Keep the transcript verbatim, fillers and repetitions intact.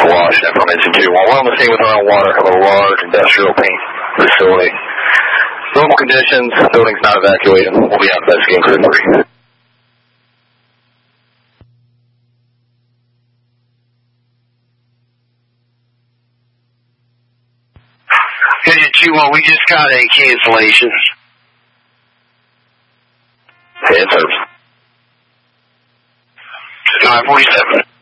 awash. Information two one. We're on the scene with our own water of a large industrial paint facility. Normal conditions, building's not evacuated. We'll be out investigating crew three. Vision two one, we just got a cancellation. Head service. nine forty-seven.